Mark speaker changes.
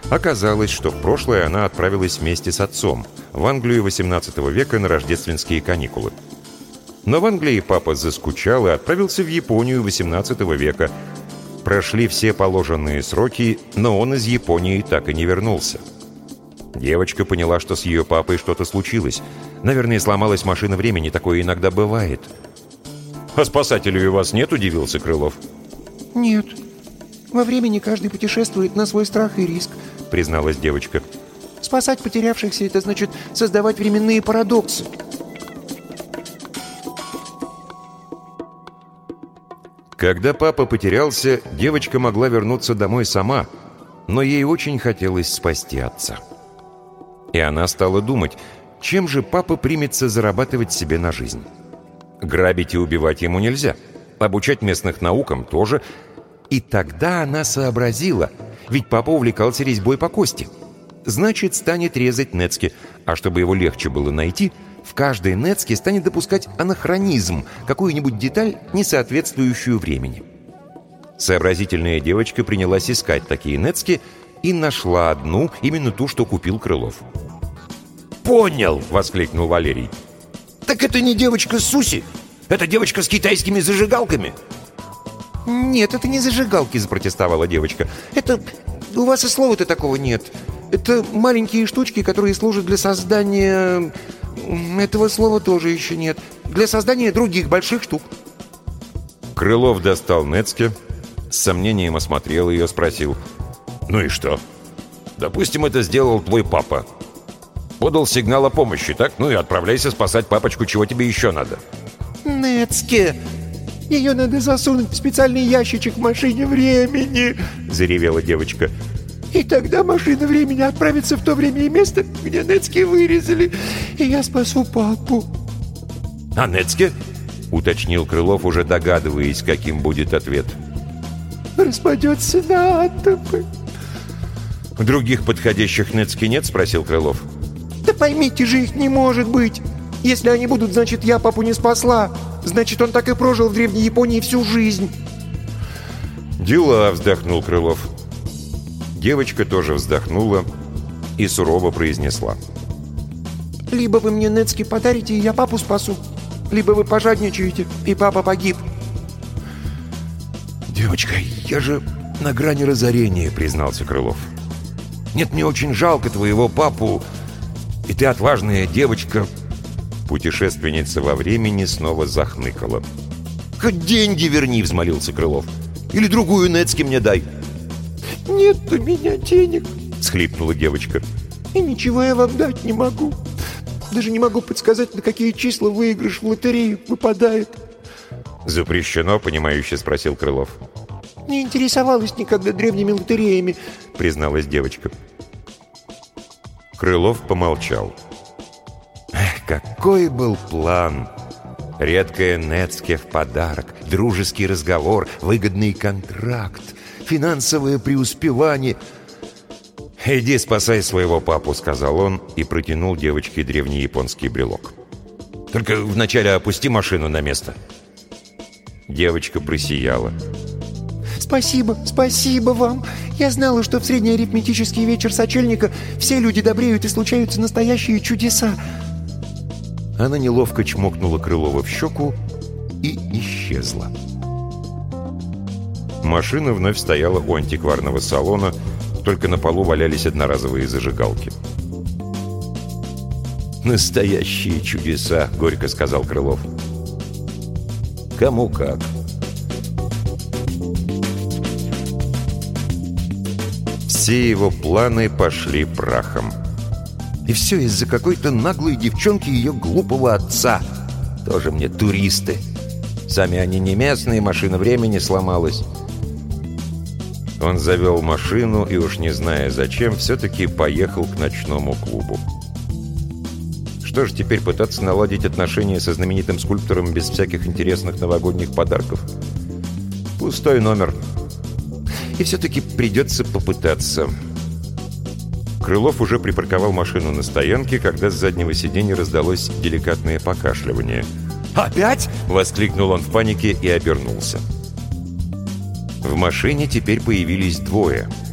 Speaker 1: Оказалось, что в прошлое она отправилась вместе с отцом в Англию XVIII века на рождественские каникулы. Но в Англии папа заскучал и отправился в Японию XVIII века. Прошли все положенные сроки, но он из Японии так и не вернулся. Девочка поняла, что с ее папой что-то случилось. Наверное, сломалась машина времени, такое иногда бывает. «А спасателей у вас нет?» — удивился Крылов.
Speaker 2: «Нет. Во времени каждый путешествует на свой страх и риск», — призналась девочка. «Спасать потерявшихся — это значит создавать временные парадоксы».
Speaker 1: Когда папа потерялся, девочка могла вернуться домой сама, но ей очень хотелось спасти отца. И она стала думать, чем же папа примется зарабатывать себе на жизнь. Грабить и убивать ему нельзя, обучать местных наукам тоже. И тогда она сообразила, ведь папа увлекался резьбой по кости. Значит, станет резать нецки, а чтобы его легче было найти, в каждой нецке станет допускать анахронизм, какую-нибудь деталь, не соответствующую времени. Сообразительная девочка принялась искать такие нецки и нашла одну, именно ту, что купил Крылов.
Speaker 3: «Понял!»
Speaker 1: — воскликнул Валерий.
Speaker 3: «Так это не девочка Суси, это девочка с китайскими зажигалками!»
Speaker 2: «Нет, это не зажигалки», — запротестовала девочка. «Это... у вас и слова-то такого нет. Это маленькие штучки, которые служат для создания... этого слова тоже еще нет. Для создания других больших штук».
Speaker 1: Крылов достал нецки, с сомнением осмотрел ее, спросил.
Speaker 3: «Ну и что? Допустим, это сделал твой папа. Подал сигнал о помощи, так? Ну и отправляйся спасать папочку, чего тебе еще надо?»
Speaker 2: «Нецке! Ее надо засунуть в специальный ящичек в машине времени!» — заревела девочка. «И тогда машина времени отправится в то время и место, где Нецке вырезали, и я спасу папу».
Speaker 3: «А Нецке?»
Speaker 1: — уточнил Крылов, уже догадываясь, каким будет ответ.
Speaker 2: «Распадется на атомы».
Speaker 1: «Других подходящих Нецке нет?» — спросил Крылов.
Speaker 2: «Да поймите же, их не может быть! Если они будут, значит, я папу не спасла. Значит, он так и прожил в Древней Японии всю жизнь».
Speaker 1: «Дела», — вздохнул Крылов. Девочка тоже вздохнула и сурово произнесла.
Speaker 2: «Либо вы мне Нецке подарите, и я папу спасу, либо вы пожадничаете, и папа погиб».
Speaker 3: «Девочка, я же на грани разорения», — признался Крылов. «Нет, мне очень жалко твоего папу, и ты отважная девочка».
Speaker 1: Путешественница во времени снова захныкала.
Speaker 3: «Хоть деньги верни», — взмолился Крылов. «Или другую Нецке мне дай».
Speaker 2: «Нет у меня денег»,
Speaker 1: — всхлипнула девочка.
Speaker 2: «И ничего я вам дать не могу. Даже не могу подсказать, на какие числа выигрыш в лотерею выпадает».
Speaker 1: «Запрещено?» — понимающе спросил Крылов.
Speaker 2: «Не интересовалась никогда древними лотереями», —
Speaker 1: призналась девочка. Крылов помолчал. Эх, какой был план! Редкая Нецке в подарок, дружеский разговор, выгодный контракт, финансовое преуспевание. «Иди спасай своего папу», — сказал он и протянул девочке древнеяпонский брелок.
Speaker 3: «Только вначале опусти машину на место».
Speaker 1: Девочка просияла.
Speaker 2: «Спасибо, спасибо вам. Я знала, что в среднеарифметический вечер сочельника все люди добреют и случаются настоящие чудеса».
Speaker 1: Она неловко чмокнула Крылова в щеку и исчезла. Машина вновь стояла у антикварного салона, только на полу валялись одноразовые зажигалки.
Speaker 3: «Настоящие чудеса», — горько сказал Крылов. «Кому как».
Speaker 1: Все его планы пошли прахом. И все из-за какой-то наглой девчонки и ее глупого отца. Тоже мне туристы. Сами они не местные, машина времени сломалась. Он завел машину и, уж не зная зачем, все-таки поехал к ночному клубу. Что же теперь, пытаться наладить отношения со знаменитым скульптором без всяких интересных новогодних подарков? Пустой номер. И все-таки придется попытаться. Крылов уже припарковал машину на стоянке, когда с заднего сиденья раздалось деликатное покашливание.
Speaker 3: «Опять?»
Speaker 1: — воскликнул он в панике и обернулся. В машине теперь появились двое —